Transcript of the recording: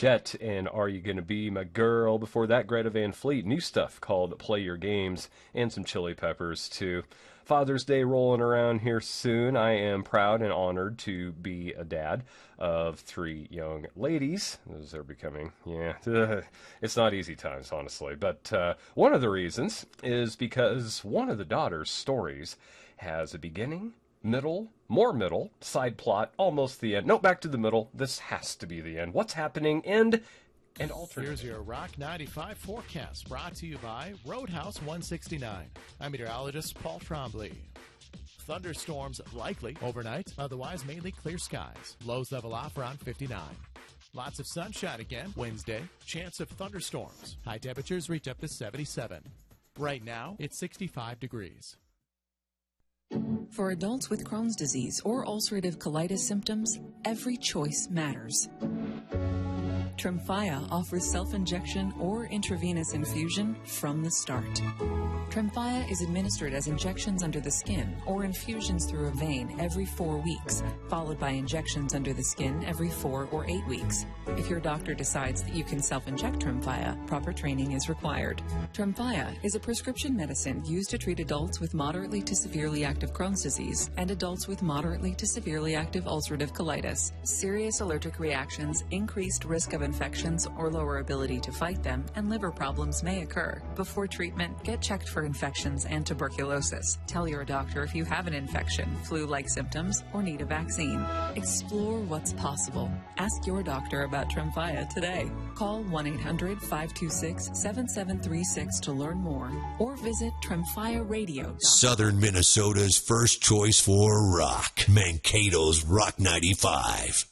Jett and Are You Gonna Be My Girl? Before that, Greta Van Fleet. New stuff called Play Your Games, and some Chili Peppers, too. Father's Day rolling around here soon. I am proud and honored to be a dad of 3 young ladies, as they're becoming. Yeah, it's not easy times, honestly. But one of the reasons is because one of the daughter's stories has a beginning, middle, more middle, side plot, almost the end. No, back to the middle. This has to be the end. What's happening? And alternate. Here's your Rock 95 forecast, brought to you by Roadhouse 169. I'm meteorologist Paul Trombley. Thunderstorms likely overnight, otherwise mainly clear skies. Lows level off around 59. Lots of sunshine again Wednesday. Chance of thunderstorms. High temperatures reach up to 77. Right now, it's 65 degrees. For adults with Crohn's disease or ulcerative colitis symptoms, every choice matters. Tremfya offers self-injection or intravenous infusion from the start. Tremfya is administered as injections under the skin or infusions through a vein every 4 weeks, followed by injections under the skin every 4 or 8 weeks. If your doctor decides that you can self-inject Tremfya, proper training is required. Tremfya is a prescription medicine used to treat adults with moderately to severely active Crohn's disease and adults with moderately to severely active ulcerative colitis. Serious allergic reactions, increased risk of infections or lower ability to fight them, and liver problems may occur. Before treatment, get checked for infections and tuberculosis. Tell your doctor if you have an infection, flu-like symptoms, or need a vaccine. Explore what's possible. Ask your doctor about Tremfya today. Call 1-800-526-7736 to learn more, or visit TremfyaRadio.com. Southern Minnesota's first choice for rock. Mankato's Rock 95.